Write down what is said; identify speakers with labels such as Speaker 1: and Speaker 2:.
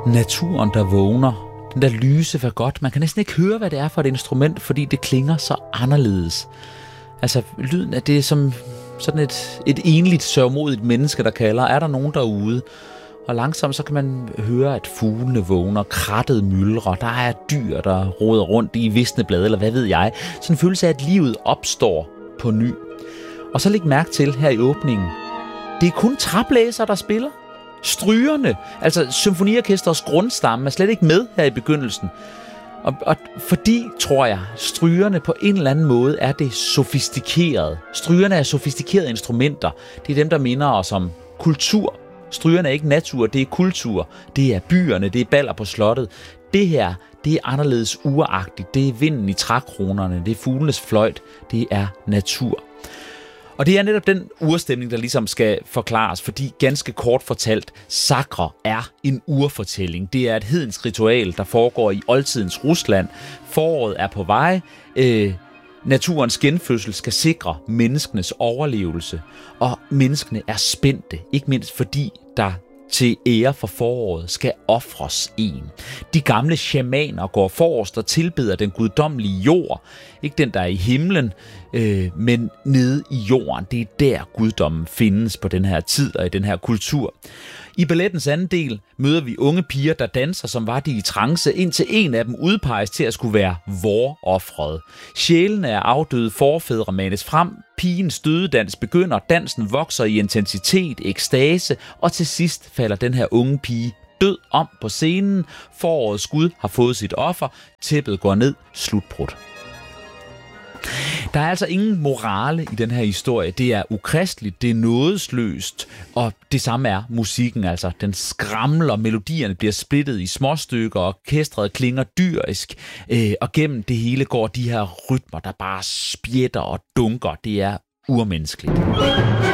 Speaker 1: naturen, der vågner. Den der lyse fagot. Man kan næsten ikke høre, hvad det er for et instrument, fordi det klinger så anderledes. Altså, lyden af det som sådan et enligt sørgmodigt menneske, der kalder. Er der nogen derude? Og langsomt så kan man høre, at fuglene vågner, krattet myldrer, der er dyr, der roder rundt i visne blade, eller hvad ved jeg. Sådan en følelse af, at livet opstår på ny. Og så læg mærke til her i åbningen, det er kun traplæsere, der spiller. Strygerne, altså symfoniorkestrets grundstamme, er slet ikke med her i begyndelsen. Og fordi, tror jeg, strygerne på en eller anden måde er det sofistikeret. Strygerne er sofistikerede instrumenter. Det er dem, der minder os om kultur. Strygerne er ikke natur, det er kultur. Det er byerne, det er baller på slottet. Det her, det er anderledes uragtigt. Det er vinden i trækronerne, det er fuglenes fløjt. Det er natur. Og det er netop den urstemning, der ligesom skal forklares, fordi ganske kort fortalt, sakre er en urfortælling. Det er et hedensk ritual, der foregår i oldtidens Rusland. Foråret er på vej. Naturens genfødsel skal sikre menneskenes overlevelse. Og menneskene er spændte, ikke mindst fordi der til ære for foråret skal ofres en. De gamle shamaner går forrest og tilbeder den guddommelige jord. Ikke den, der er i himlen, men nede i jorden. Det er der guddommen findes på den her tid og i den her kultur. I ballettens anden del møder vi unge piger, der danser, som var de i trance, indtil en af dem udpeges til at skulle være voroffret. Sjælene af afdøde forfædre manes frem, pigens dødedans begynder, dansen vokser i intensitet, ekstase, og til sidst falder den her unge pige død om på scenen. Forårets gud har fået sit offer, tæppet går ned, slutbrudt. Der er altså ingen morale i den her historie. Det er ukristeligt, det er nådesløst, og det samme er musikken. Altså, den skramler, melodierne bliver splittet i småstykker, og orkestret klinger dyrisk, og gennem det hele går de her rytmer, der bare spjætter og dunker. Det er urmenneskeligt.